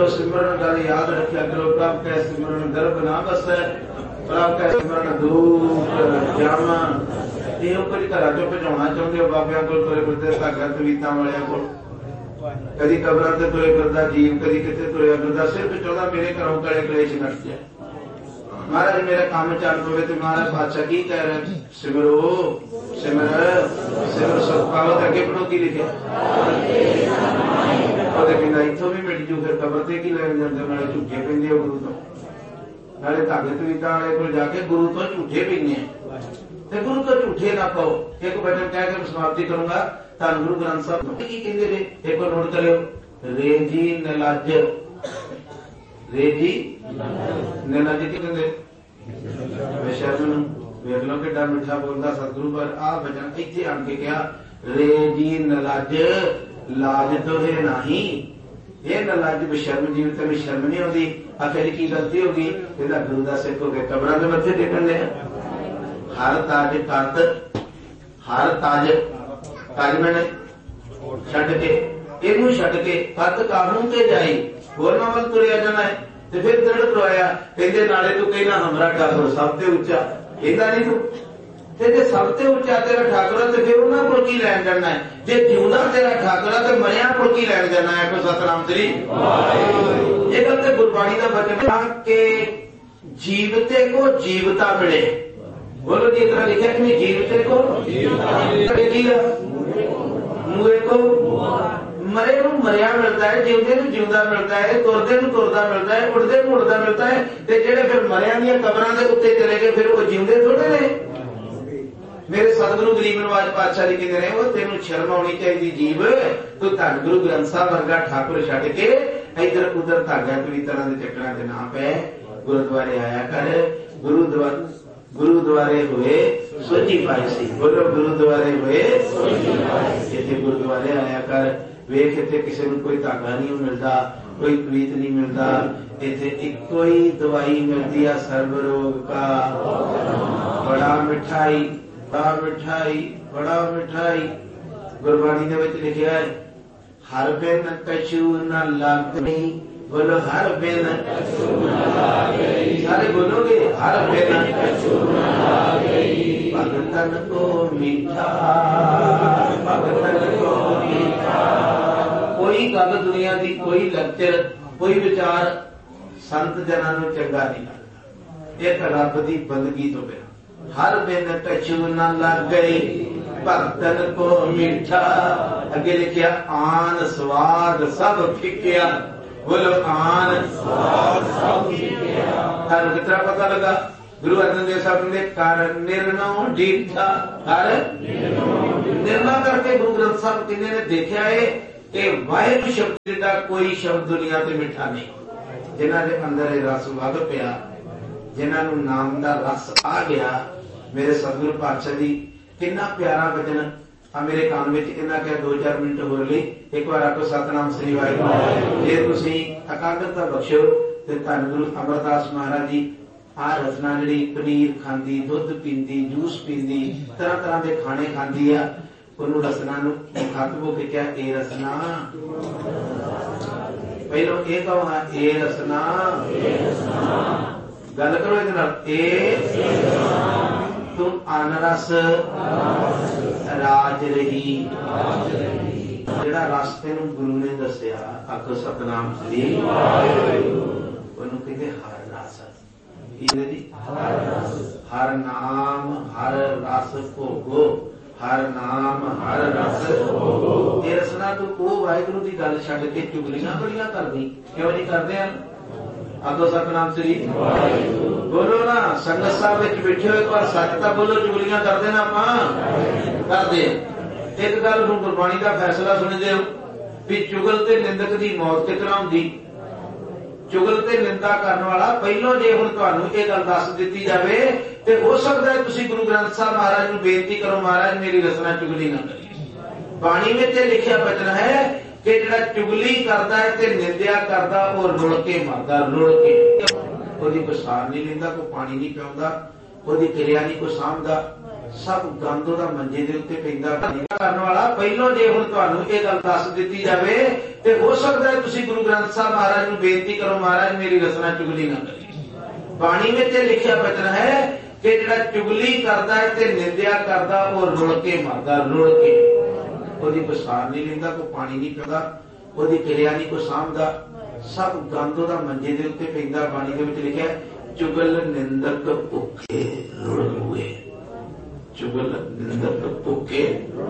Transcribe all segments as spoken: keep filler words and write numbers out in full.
सिमरन गल याद रखा करो, प्रभ कै सिमरन गर्भ ना बसै, प्रभ कै सिमरन दूर जावा। ये कोई घर चो भजाना चाहते हो बाबिया को तुरे फिरते धागा तवीतां वालियां को, कदी कबरां ते तुरे फिरदा जीव, कदी किते तुरे फिरदा, सिर्फ चाहता मेरे घरों कड़े कलेश नट जाए, महाराज मेरा काम चल पवे। तो महाराज बादशाह की कह रहे, सिमरो सिमर सिमर सुख पाओ। अगे पढ़ो की लिखा, कहना इथों भी मिट जू, फिर कबर से की लैन जाते, नाले झूठे पैंदे हो गुरु तो, नाले धागे तवीतां वाले को जाके गुरु तो झूठे पैंदे हैं। गुरु तो झूठे ना पाओ। एक वचन कह के समाप्ति करूंगा। धन गुरु ग्रंथ साहब की कहते ने, एक बार नोट करो, रे जी नलज, रे जी नलज की कहते बेशर्म वेख लो कि मिठा बोलता सतगुरु, पर आ वचन इतने आन के कहा, रे जी नलज लाज तो है नहीं, ये नलज बेशर्म जीव तेन शर्म नहीं आती। आखिर की गलती होगी, गुरु का सिख हो गया कबरां के मत्थे टेकन लिया। हर ताज कत, हर ताज ताज मैंने छड़ के इनू छड़ के कत काहू ते जाई, होरना वल तुरिया जाना है। तो फिर दृढ़ करवाया, कहते नाले तू कहना हमारा ठाकुर सब ते उच्चा, कहता नहीं तू ते सब ते उच्चा तेरा ठाकुर, तो फिर उन्होंने को की लैन जाना है। जे जिंदा तेरा ठाकुर तो मरिया को की लैन जाना है। कोई सतनाम श्री ये गल तो गुरबाणी का वचन के जीवते को जीवता मिले। बोलो जी, इतना लिखा कि जीवते को मुए को मरे को मरिया मिलता है, जीवते को जीवता मिलता है, तुरदे को तुरदा मिलता है, उड़दे को उड़दा मिलता है। ते जेड़े फिर मरिया दी कबरां दे उत्ते चले गए, फिर वो जीवते थोड़े ने। मेरे सतगुरु गरीब नवाज पातशाह जी कहते रहे, वो तेन शर्म आनी चाहिए जीव, तू धन गुरु ग्रंथ साहब वर्गा ठाकुर छड़ के इधर उधर धागा तवीतां दे चक्करां च ना पै, गुरुद्वारे आया कर। गुरुद्वारे गुरुद्वारे हुए सोची पाई सी, बोलो गुरुद्वारे हुए इतने गुरुद्वारे आया कर। वेख इतने किसी को कोई धागा नहीं मिलता, कोई तवीत नहीं मिलता, इतने इको ही दवाई मिलती है सर्व रोग का। बड़ा मिठाई बड़ा मिठाई बड़ा मिठाई गुरबाणी दे विच लिखिया है, हर बिन कछु न लागई। बोलो हर बिन कछु न लागई, सारे बोलोगे हर बिन कछु न लागई। भगतन को मीठा भगतन को मीठा। कोई गल दुनिया की, कोई लेक्चर, कोई विचार संत जना नूं चंगा नहीं लगता, एक रब की बंदगी तो बिना। हर बिन कछु न लागई, भगतन को मीठा। अगे लिखिया आन स्वाद सब फिक्या। बोलो आन स्वाद सब फिक्या। थानू कितना पता लगा? गुरु अर्जन देव साहब ने कर निर्णव डीठा, कर निर्णय करके गुरु ग्रंथ साहब कहने ने देखा है कि वाहिगुरू शब्द का कोई शब्द दुनिया से मिठा नहीं। जिन्हां दे अंदर रस वध पिया, जिन्हां नूं नाम का रस आ गया। मेरे सतगुरु पातशाह जी कितना प्यारा वचन आ मेरे कान में इन्ना क्या दो चार मिनट हो गए। एक बार आपको सतनाम श्री वाहिगुरू। जे तुसीं एकाग्रता बख्शो तो धन गुरु अमरदास महाराज जी आ रचना जी पनीर खांदी, दुध पींदी, जूस पींदी, तरह तरह के खाने खांदी है। उन्होंने रसना खत्म के क्या ए रसना, पहलो ये कहो हाँ ए रसना, गल करो ए तुम अनरस राज रही। जेड़ा रस तेन गुरु ने दसिया, आखो सतनाम श्री कहते हर रस। हर नाम हर रस भोगो, हर नाम हर रस भोगो। ये रसना तू वो वाहिगुरू की गल छड्ड के चुगलियां बड़ियां करदी क्यों नहीं करदे हैं? आखो सतनाम श्री बोलो ना। संगत साहब विच बैठे हो, एक बार सच तो बोलो, चुगलियां करदे ना आपां करदे। एक गल हुण गुरबाणी का फैसला सुणदे हो भी चुगल ते निंदक की मौत किस तरह हुंदी। चुगल ते निंदा करने वाला पहलों जे हुण तुहानूं ये गल दस दित्ती जावे ते हो सकदा है तुसीं गुरु ग्रंथ साहब महाराज नूं बेनती करो, महाराज मेरी रचना चुगली ना करिए। बाणी में लिखिया वचन है कि जिहड़ा चुगली करदा है ते निंदिया करदा वो रुल के मरदा, रुल के। ओहदी कोई सार नहीं लैंदा, कोई पानी नहीं पिआउंदा, ओहदी क्रिया नहीं कोई सामभदा। सब गंद ओहदा मंजे दे उत्ते पैंदा करन वाला। पहलों जे हुण तुहानूं इह गल दस दित्ती जावे ते हो सकदा है तुसीं गुरु ग्रंथ साहब महाराज नूं बेनती करो, महाराज मेरी रचना चुगली ना करी। बाणी विच लिखिया वचन है कि जिहड़ा चुगली करदा है ते निंदिया करदा वो रुल के मरदा, रुल के। ओहदी कोई सार नहीं लैंदा, कोई पानी नहीं पींदा, ओहदी किरिया नहीं कोई सामभदा, सब गंद ओहदा मंजे दे उत्ते पैंदा। बाणी दे विच लिखिआ चुगल निंदक भुखे रुल हुए, चुगल निंदक भुखे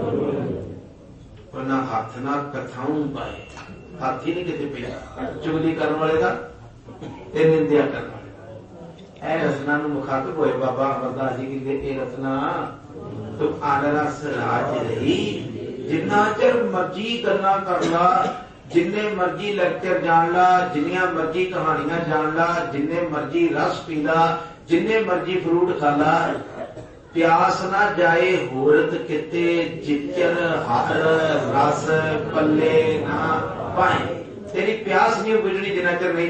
ना हाथ ना कथाऊं पाए, हाथ ही नहीं किते पिया चुगली करने वाले का ते निंदिया करने वाले। ए रचना नूं मुखातब होए बाबा अमरदास जी कहते ए रचना तो आनरस राज रही, जिन्ना चिर मर्जी गल्लां कर ला, जिन्ने मर्जी लेक्चर जान ला, जिन्नियां मर्जी कहानियां जान ला, जिन्ने मर्जी रस पी ला, जिन्ने मर्जी फ्रूट खा ला, प्यास ना जाए होरत किते, जिचर हर रस पल्ले ना पाए। तेरी प्यास नहीं बुझनी जिन्ना चिर नहीं